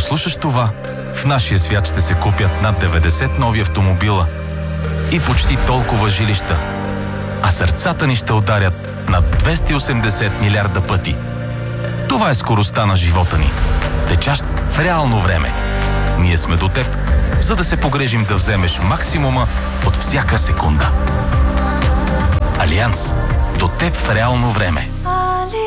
слушаш това, в нашия свят ще се купят над 90 нови автомобила и почти толкова жилища, а сърцата ни ще ударят над 280 милиарда пъти. Това е скоростта на живота ни, течащ в реално време. Ние сме до теб, за да се погрежим да вземеш максимума от всяка секунда. Алианс. До теб в реално време.